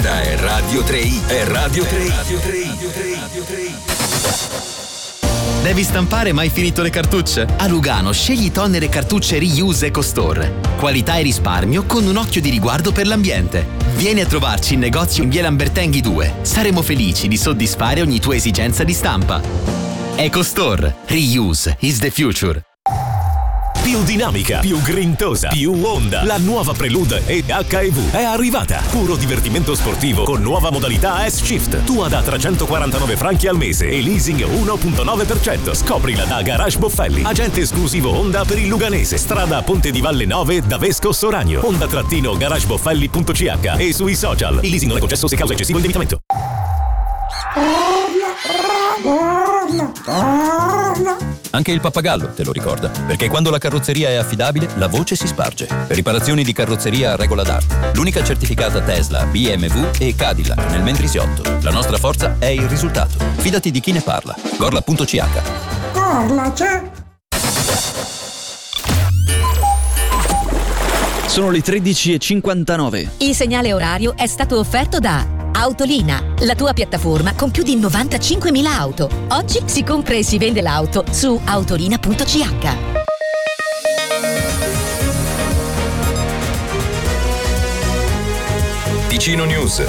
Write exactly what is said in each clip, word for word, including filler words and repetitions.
Questa è Radio tre i. È Radio tre i. Radio tre i. Radio tre i. Devi stampare mai finito le cartucce? A Lugano scegli tonner e cartucce Reuse EcoStore. Qualità e risparmio con un occhio di riguardo per l'ambiente. Vieni a trovarci in negozio in via Lambertenghi due. Saremo felici di soddisfare ogni tua esigenza di stampa. EcoStore. Reuse is the future. Più dinamica, più grintosa, più Honda. La nuova Prelude e acca e vu è arrivata. Puro divertimento sportivo con nuova modalità S-Shift. Tua da trecentoquarantanove franchi al mese e leasing uno virgola nove per cento. Scoprila da Garage Boffelli. Agente esclusivo Honda per il Luganese. Strada Ponte di Valle nove da Vesco Soranio. Honda-garageboffelli punto c h e sui social. Il leasing non è concesso se causa eccessivo indebitamento. Anche il pappagallo te lo ricorda, perché quando la carrozzeria è affidabile, la voce si sparge. Riparazioni di carrozzeria a regola d'arte. L'unica certificata Tesla, B M W e Cadillac nel Mendrisiotto. La nostra forza è il risultato. Fidati di chi ne parla. Gorla punto c h. Gorla c'è. Sono le tredici e cinquantanove. Il segnale orario è stato offerto da Autolina, la tua piattaforma con più di novantacinquemila auto. Oggi si compra e si vende l'auto su autolina punto c h. Ticino News.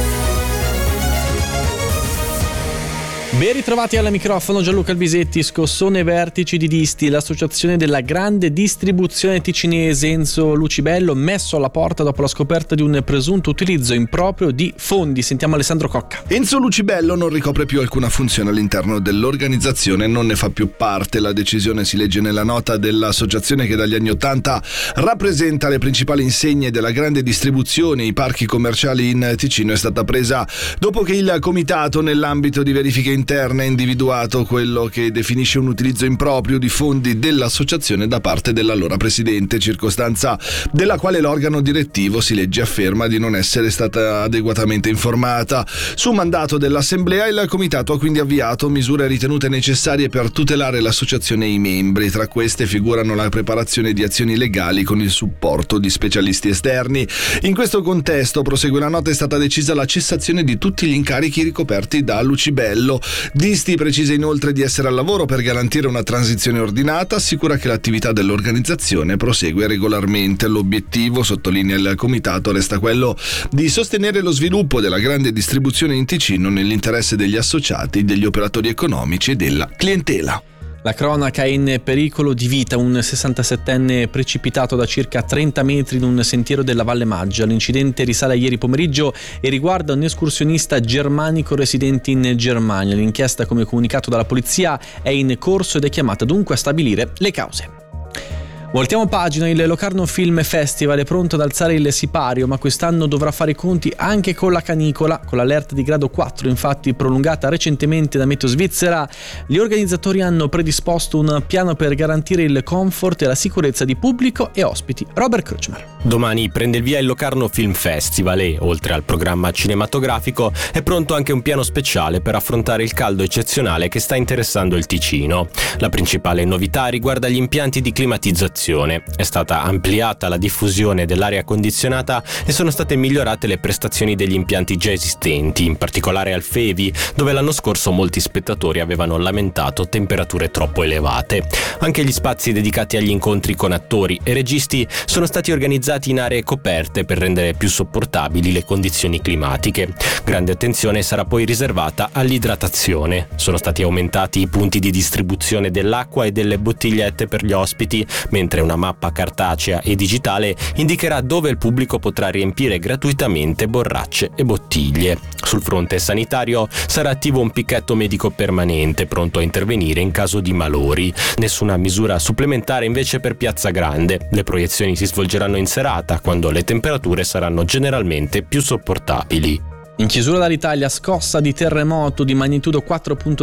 Ben ritrovati al microfono Gianluca Albisetti. Scossone vertici di Disti, l'associazione della grande distribuzione ticinese. Enzo Lucibello messo alla porta dopo la scoperta di un presunto utilizzo improprio di fondi. Sentiamo Alessandro Cocca. Enzo Lucibello non ricopre più alcuna funzione all'interno dell'organizzazione, non ne fa più parte. La decisione, si legge nella nota dell'associazione che dagli anni Ottanta rappresenta le principali insegne della grande distribuzione, i parchi commerciali in Ticino, è stata presa dopo che il comitato, nell'ambito di verifiche interne, ha individuato quello che definisce un utilizzo improprio di fondi dell'associazione da parte dell'allora presidente, circostanza della quale l'organo direttivo, si legge, afferma di non essere stata adeguatamente informata. Su mandato dell'assemblea, il comitato ha quindi avviato misure ritenute necessarie per tutelare l'associazione e i membri. Tra queste figurano la preparazione di azioni legali con il supporto di specialisti esterni. In questo contesto, prosegue la nota, è stata decisa la cessazione di tutti gli incarichi ricoperti da Lucibello. Disti precisa inoltre di essere al lavoro per garantire una transizione ordinata, assicura che l'attività dell'organizzazione prosegue regolarmente. L'obiettivo, sottolinea il comitato, resta quello di sostenere lo sviluppo della grande distribuzione in Ticino nell'interesse degli associati, degli operatori economici e della clientela. La cronaca è in pericolo di vita, un sessantasettenne precipitato da circa trenta metri in un sentiero della Valle Maggia. L'incidente risale a ieri pomeriggio e riguarda un escursionista germanico residente in Germania. L'inchiesta, come comunicato dalla polizia, è in corso ed è chiamata dunque a stabilire le cause. Voltiamo pagina. Il Locarno Film Festival è pronto ad alzare il sipario, ma quest'anno dovrà fare i conti anche con la canicola. Con l'allerta di grado quattro, infatti prolungata recentemente da Meteo Svizzera, gli organizzatori hanno predisposto un piano per garantire il comfort e la sicurezza di pubblico e ospiti. Robert Kreutzmer. Domani prende il via il Locarno Film Festival e, oltre al programma cinematografico, è pronto anche un piano speciale per affrontare il caldo eccezionale che sta interessando il Ticino. La principale novità riguarda gli impianti di climatizzazione. È stata ampliata la diffusione dell'aria condizionata e sono state migliorate le prestazioni degli impianti già esistenti, in particolare al Fevi, dove l'anno scorso molti spettatori avevano lamentato temperature troppo elevate. Anche gli spazi dedicati agli incontri con attori e registi sono stati organizzati in aree coperte per rendere più sopportabili le condizioni climatiche. Grande attenzione sarà poi riservata all'idratazione. Sono stati aumentati i punti di distribuzione dell'acqua e delle bottigliette per gli ospiti, mentre una mappa cartacea e digitale indicherà dove il pubblico potrà riempire gratuitamente borracce e bottiglie. Sul fronte sanitario sarà attivo un picchetto medico permanente pronto a intervenire in caso di malori. Nessuna misura supplementare invece per Piazza Grande. Le proiezioni si svolgeranno in serata, quando le temperature saranno generalmente più sopportabili. In chiusura dall'Italia, scossa di terremoto di magnitudo quattro virgola